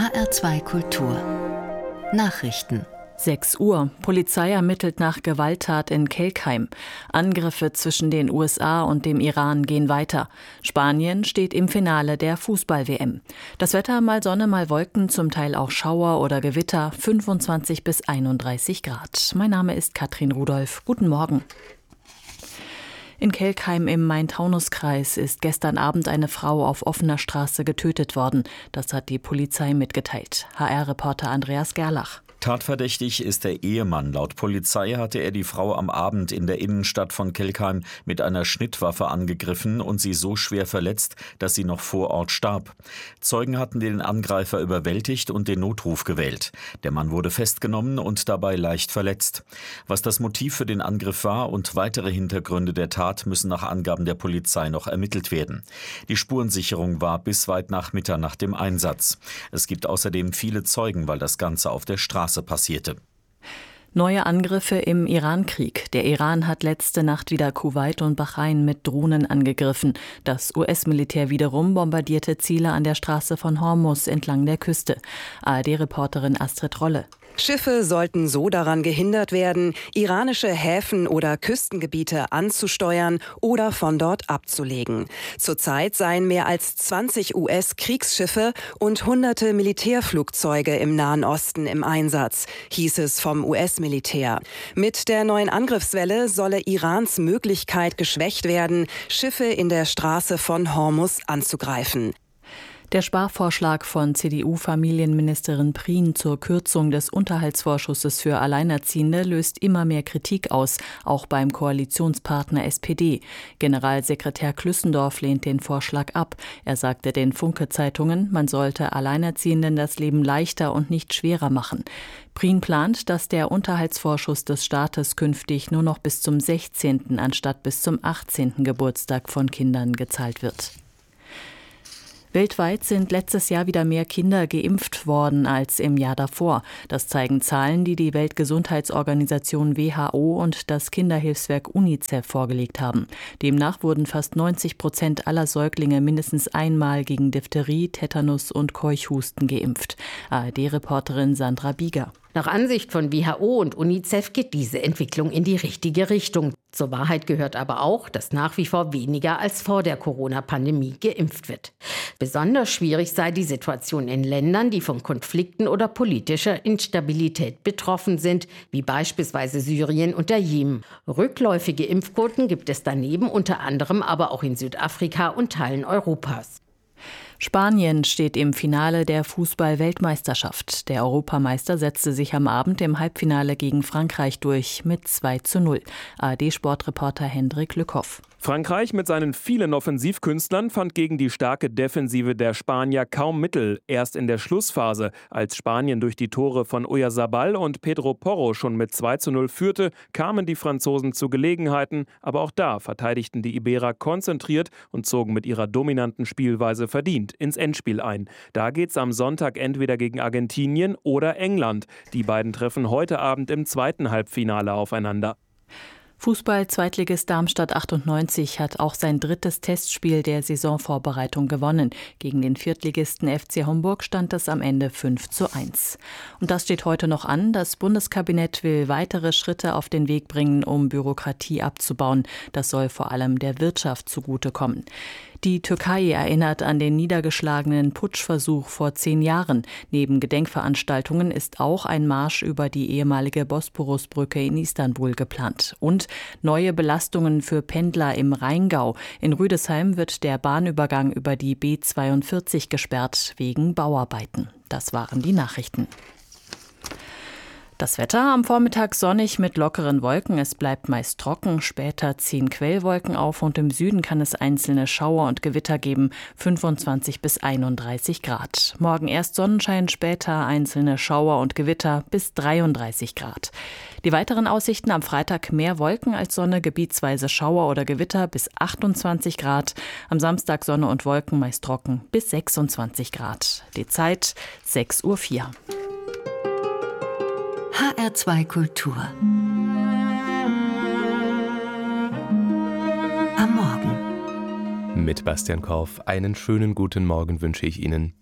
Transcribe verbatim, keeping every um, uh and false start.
H R zwei Kultur Nachrichten. sechs Uhr. Polizei ermittelt nach Gewalttat in Kelkheim. Angriffe zwischen den U S A und dem Iran gehen weiter. Spanien steht im Finale der Fußball-W M. Das Wetter mal Sonne, mal Wolken, zum Teil auch Schauer oder Gewitter, fünfundzwanzig bis einunddreißig Grad. Mein Name ist Katrin Rudolph. Guten Morgen. In Kelkheim im Main-Taunus-Kreis ist gestern Abend eine Frau auf offener Straße getötet worden. Das hat die Polizei mitgeteilt. H R-Reporter Andreas Gerlach. Tatverdächtig ist der Ehemann. Laut Polizei hatte er die Frau am Abend in der Innenstadt von Kelkheim mit einer Schnittwaffe angegriffen und sie so schwer verletzt, dass sie noch vor Ort starb. Zeugen hatten den Angreifer überwältigt und den Notruf gewählt. Der Mann wurde festgenommen und dabei leicht verletzt. Was das Motiv für den Angriff war und weitere Hintergründe der Tat müssen nach Angaben der Polizei noch ermittelt werden. Die Spurensicherung war bis weit nach Mitternacht im Einsatz. Es gibt außerdem viele Zeugen, weil das Ganze auf der Straße passierte. Neue Angriffe im Iran-Krieg. Der Iran hat letzte Nacht wieder Kuwait und Bahrain mit Drohnen angegriffen. Das U S-Militär wiederum bombardierte Ziele an der Straße von Hormuz entlang der Küste. A R D-Reporterin Astrid Rolle. Schiffe sollten so daran gehindert werden, iranische Häfen oder Küstengebiete anzusteuern oder von dort abzulegen. Zurzeit seien mehr als zwanzig U S-Kriegsschiffe und hunderte Militärflugzeuge im Nahen Osten im Einsatz, hieß es vom U S-Militär. Mit der neuen Angriffswelle solle Irans Möglichkeit geschwächt werden, Schiffe in der Straße von Hormuz anzugreifen. Der Sparvorschlag von C D U-Familienministerin Prien zur Kürzung des Unterhaltsvorschusses für Alleinerziehende löst immer mehr Kritik aus, auch beim Koalitionspartner S P D. Generalsekretär Klüssendorf lehnt den Vorschlag ab. Er sagte den Funke-Zeitungen, man sollte Alleinerziehenden das Leben leichter und nicht schwerer machen. Prien plant, dass der Unterhaltsvorschuss des Staates künftig nur noch bis zum sechzehnten anstatt bis zum achtzehnten Geburtstag von Kindern gezahlt wird. Weltweit sind letztes Jahr wieder mehr Kinder geimpft worden als im Jahr davor. Das zeigen Zahlen, die die Weltgesundheitsorganisation W H O und das Kinderhilfswerk UNICEF vorgelegt haben. Demnach wurden fast neunzig Prozent aller Säuglinge mindestens einmal gegen Diphtherie, Tetanus und Keuchhusten geimpft. A R D-Reporterin Sandra Bieger. Nach Ansicht von W H O und UNICEF geht diese Entwicklung in die richtige Richtung. Zur Wahrheit gehört aber auch, dass nach wie vor weniger als vor der Corona-Pandemie geimpft wird. Besonders schwierig sei die Situation in Ländern, die von Konflikten oder politischer Instabilität betroffen sind, wie beispielsweise Syrien und der Jemen. Rückläufige Impfquoten gibt es daneben unter anderem aber auch in Südafrika und Teilen Europas. Spanien steht im Finale der Fußball-Weltmeisterschaft. Der Europameister setzte sich am Abend im Halbfinale gegen Frankreich durch mit zwei zu null. A R D-Sportreporter Hendrik Lückhoff. Frankreich mit seinen vielen Offensivkünstlern fand gegen die starke Defensive der Spanier kaum Mittel. Erst in der Schlussphase, als Spanien durch die Tore von Oyarzabal und Pedro Porro schon mit zwei zu null führte, kamen die Franzosen zu Gelegenheiten. Aber auch da verteidigten die Iberer konzentriert und zogen mit ihrer dominanten Spielweise verdient ins Endspiel ein. Da geht's am Sonntag entweder gegen Argentinien oder England. Die beiden treffen heute Abend im zweiten Halbfinale aufeinander. Fußball-Zweitligist Darmstadt achtundneunzig hat auch sein drittes Testspiel der Saisonvorbereitung gewonnen. Gegen den Viertligisten F C Homburg stand es am Ende fünf zu eins. Und das steht heute noch an. Das Bundeskabinett will weitere Schritte auf den Weg bringen, um Bürokratie abzubauen. Das soll vor allem der Wirtschaft zugutekommen. Die Türkei erinnert an den niedergeschlagenen Putschversuch vor zehn Jahren. Neben Gedenkveranstaltungen ist auch ein Marsch über die ehemalige Bosporusbrücke in Istanbul geplant. Und neue Belastungen für Pendler im Rheingau. In Rüdesheim wird der Bahnübergang über die B zweiundvierzig gesperrt wegen Bauarbeiten. Das waren die Nachrichten. Das Wetter am Vormittag sonnig mit lockeren Wolken. Es bleibt meist trocken. Später ziehen Quellwolken auf und im Süden kann es einzelne Schauer und Gewitter geben. fünfundzwanzig bis einunddreißig Grad. Morgen erst Sonnenschein, später einzelne Schauer und Gewitter bis dreiunddreißig Grad. Die weiteren Aussichten am Freitag mehr Wolken als Sonne, gebietsweise Schauer oder Gewitter bis achtundzwanzig Grad. Am Samstag Sonne und Wolken meist trocken bis sechsundzwanzig Grad. Die Zeit sechs Uhr vier. H R zwei Kultur. Am Morgen. Mit Bastian Korf einen schönen guten Morgen wünsche ich Ihnen.